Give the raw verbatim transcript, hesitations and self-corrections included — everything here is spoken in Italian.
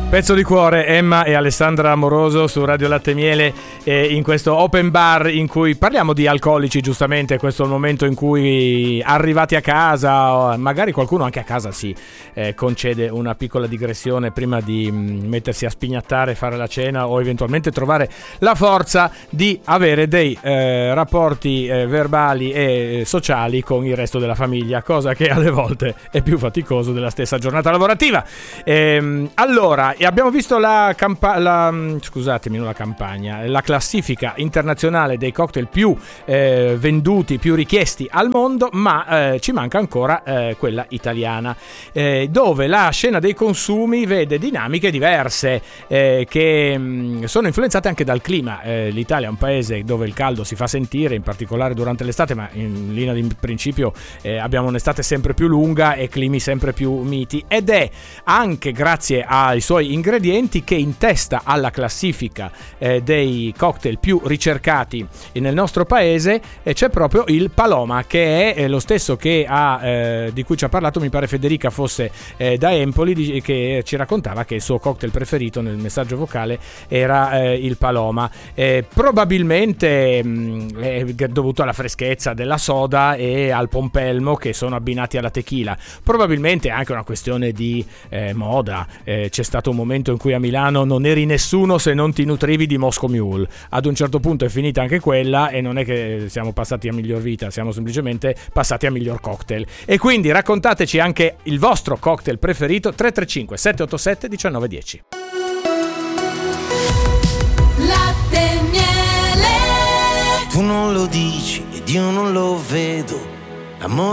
Pezzo di cuore, Emma e Alessandra Amoroso su Radio Latte Miele, eh, in questo open bar in cui parliamo di alcolici. Giustamente questo è il momento in cui, arrivati a casa, magari qualcuno anche a casa si eh, concede una piccola digressione prima di mh, mettersi a spignattare, fare la cena o eventualmente trovare la forza di avere dei eh, rapporti eh, verbali e sociali con il resto della famiglia, cosa che alle volte è più faticoso della stessa giornata lavorativa. Ehm, allora E abbiamo visto la, campa- la scusatemi, non la campagna, la classifica internazionale dei cocktail più eh, venduti, più richiesti al mondo, ma eh, ci manca ancora eh, quella italiana, eh, dove la scena dei consumi vede dinamiche diverse eh, che mh, sono influenzate anche dal clima. Eh, L'Italia è un paese dove il caldo si fa sentire, in particolare durante l'estate, ma in linea di principio eh, abbiamo un'estate sempre più lunga e climi sempre più miti, ed è anche grazie ai suoi ingredienti che in testa alla classifica eh, dei cocktail più ricercati nel nostro paese eh, c'è proprio il Paloma, che è eh, lo stesso che ha eh, di cui ci ha parlato, mi pare Federica fosse eh, da Empoli, di, che ci raccontava che il suo cocktail preferito nel messaggio vocale era eh, il Paloma, eh, probabilmente mh, è dovuto alla freschezza della soda e al pompelmo che sono abbinati alla tequila. Probabilmente è anche una questione di eh, moda. Eh, c'è stato un momento in cui a Milano non eri nessuno se non ti nutrivi di Moscow Mule. Ad un certo punto è finita anche quella e non è che siamo passati a miglior vita, siamo semplicemente passati a miglior cocktail. E quindi raccontateci anche il vostro cocktail preferito. Tre tre cinque sette otto sette uno nove uno zero. Latte Miele. Tu non lo dici ed io non lo vedo. L'amore